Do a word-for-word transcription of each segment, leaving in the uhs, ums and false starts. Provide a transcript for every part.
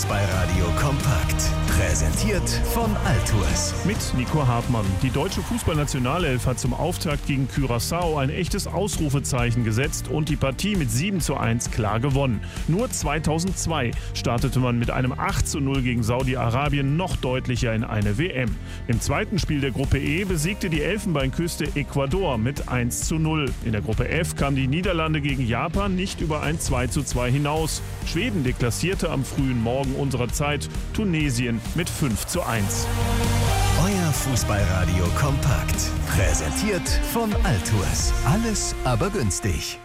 Fußballradio kompakt. Präsentiert von Altours. Mit Nico Hartmann. Die deutsche Fußballnationalelf hat zum Auftakt gegen Curaçao ein echtes Ausrufezeichen gesetzt und die Partie mit sieben zu eins klar gewonnen. Nur zweitausendzwei startete man mit einem acht zu null gegen Saudi-Arabien noch deutlicher in eine W M. Im zweiten Spiel der Gruppe E besiegte die Elfenbeinküste Ecuador mit eins zu null. In der Gruppe F kamen die Niederlande gegen Japan nicht über ein zwei zu zwei hinaus. Schweden deklassierte am frühen Morgen unserer Zeit Tunesien mit fünf zu eins. Euer Fußballradio kompakt. Präsentiert von Altours. Alles aber günstig.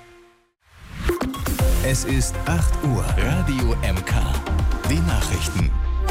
Es ist acht Uhr. Radio M K. Die Nachrichten.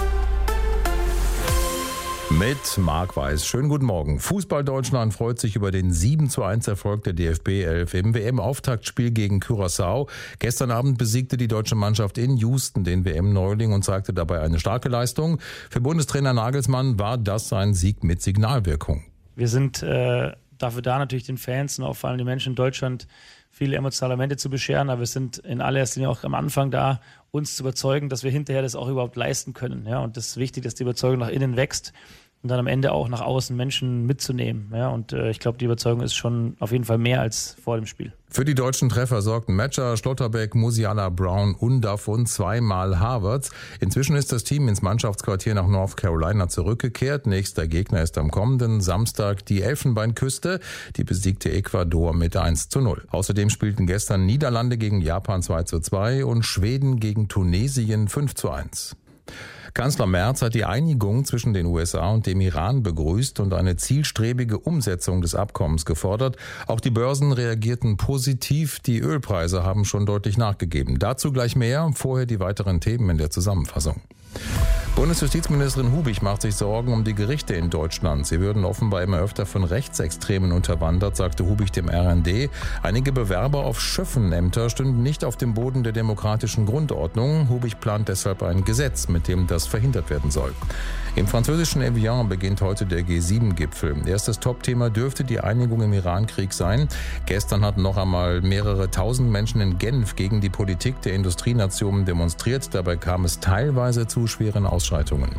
Mit Marc Weiß. Schönen guten Morgen. Fußball Deutschland freut sich über den sieben zu eins Erfolg der D F B elf im W M-Auftaktspiel gegen Curaçao. Gestern Abend besiegte die deutsche Mannschaft in Houston den W M-Neuling und zeigte dabei eine starke Leistung. Für Bundestrainer Nagelsmann war das ein Sieg mit Signalwirkung. Wir sind äh, dafür da, natürlich den Fans und auch vor allem den Menschen in Deutschland viele emotionale Momente zu bescheren, aber wir sind in allererster Linie auch am Anfang da, uns zu überzeugen, dass wir hinterher das auch überhaupt leisten können. Ja? Und das ist wichtig, dass die Überzeugung nach innen wächst und dann am Ende auch nach außen Menschen mitzunehmen. Ja? Und äh, ich glaube, die Überzeugung ist schon auf jeden Fall mehr als vor dem Spiel. Für die deutschen Treffer sorgten Metscher, Schlotterbeck, Musiala, Brown und davon zweimal Havertz. Inzwischen ist das Team ins Mannschaftsquartier nach North Carolina zurückgekehrt. Nächster Gegner ist am kommenden Samstag die Elfenbeinküste. Die besiegte Ecuador mit eins zu null. Außerdem spielten gestern Niederlande gegen Japan zwei zu zwei und Schweden gegen Tunesien fünf zu eins. Kanzler Merz hat die Einigung zwischen den U S A und dem Iran begrüßt und eine zielstrebige Umsetzung des Abkommens gefordert. Auch die Börsen reagierten positiv. Die Ölpreise haben schon deutlich nachgegeben. Dazu gleich mehr. Vorher die weiteren Themen in der Zusammenfassung. Bundesjustizministerin Hubich macht sich Sorgen um die Gerichte in Deutschland. Sie würden offenbar immer öfter von Rechtsextremen unterwandert, sagte Hubich dem R N D. Einige Bewerber auf Schöffenämter stünden nicht auf dem Boden der demokratischen Grundordnung. Hubich plant deshalb ein Gesetz, mit dem das verhindert werden soll. Im französischen Evian beginnt heute der G sieben Gipfel. Erstes Topthema dürfte die Einigung im Iran-Krieg sein. Gestern hatten noch einmal mehrere tausend Menschen in Genf gegen die Politik der Industrienationen demonstriert. Dabei kam es teilweise zu schweren Ausschreitungen.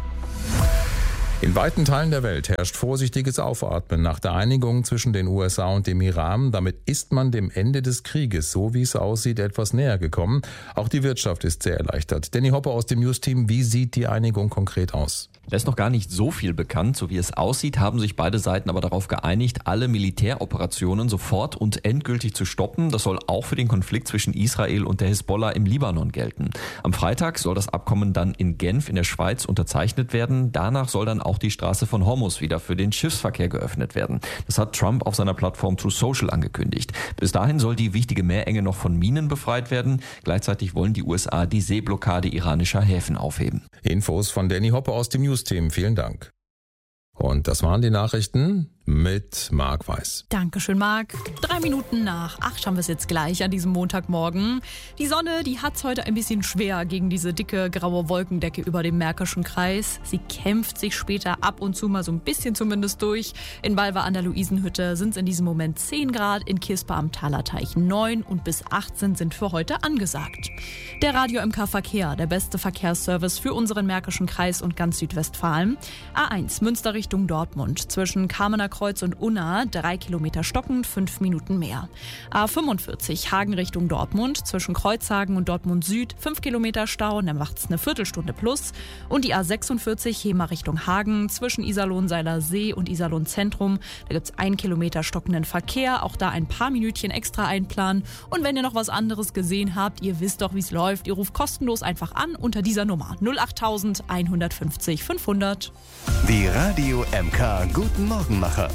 In weiten Teilen der Welt herrscht vorsichtiges Aufatmen nach der Einigung zwischen den U S A und dem Iran. Damit ist man dem Ende des Krieges, so wie es aussieht, etwas näher gekommen. Auch die Wirtschaft ist sehr erleichtert. Danny Hoppe aus dem News-Team, wie sieht die Einigung konkret aus? Da ist noch gar nicht so viel bekannt. So wie es aussieht, haben sich beide Seiten aber darauf geeinigt, alle Militäroperationen sofort und endgültig zu stoppen. Das soll auch für den Konflikt zwischen Israel und der Hisbollah im Libanon gelten. Am Freitag soll das Abkommen dann in Genf in der Schweiz unterzeichnet werden. Danach soll dann auch die Straße von Hormuz wieder für den Schiffsverkehr geöffnet werden. Das hat Trump auf seiner Plattform Truth Social angekündigt. Bis dahin soll die wichtige Meerenge noch von Minen befreit werden. Gleichzeitig wollen die U S A die Seeblockade iranischer Häfen aufheben. Infos von Danny Hoppe aus dem News-Team. Vielen Dank. Und das waren die Nachrichten mit Marc Weiß. Dankeschön, Marc. Drei Minuten nach acht haben wir es jetzt gleich an diesem Montagmorgen. Die Sonne, die hat es heute ein bisschen schwer gegen diese dicke graue Wolkendecke über dem Märkischen Kreis. Sie kämpft sich später ab und zu mal so ein bisschen zumindest durch. In Balva an der Luisenhütte sind es in diesem Moment zehn Grad, in Kispa am Thalerteich neun und bis achtzehn sind für heute angesagt. Der Radio M K Verkehr, der beste Verkehrsservice für unseren Märkischen Kreis und ganz Südwestfalen. A eins Münster Richtung Dortmund zwischen Kamener Kreuz und Unna, drei Kilometer stockend, fünf Minuten mehr. A fünfundvierzig Hagen Richtung Dortmund, zwischen Kreuzhagen und Dortmund Süd, fünf Kilometer Stau, und dann macht es eine Viertelstunde plus. Und die A sechsundvierzig Hemer Richtung Hagen, zwischen Iserlohn-Seiler See und Iserlohn Zentrum, da gibt es ein Kilometer stockenden Verkehr, auch da ein paar Minütchen extra einplanen. Und wenn ihr noch was anderes gesehen habt, ihr wisst doch, wie es läuft, ihr ruft kostenlos einfach an unter dieser Nummer null acht eins fünfzig fünfhundert. Die Radio M K Guten Morgenmacher.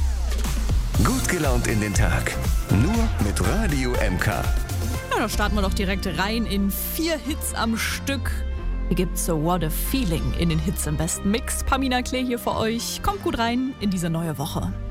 Gut gelaunt in den Tag. Nur mit Radio M K. Ja, da starten wir doch direkt rein in vier Hits am Stück. Hier gibt's so What a Feeling in den Hits im besten Mix. Pamina Klee hier für euch. Kommt gut rein in diese neue Woche.